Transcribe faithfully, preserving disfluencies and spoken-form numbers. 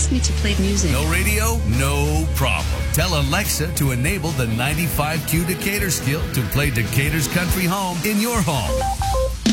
asked me to play music. No radio? No problem. Tell Alexa to enable the ninety-five Q Decatur skill to play Decatur's country home in your home.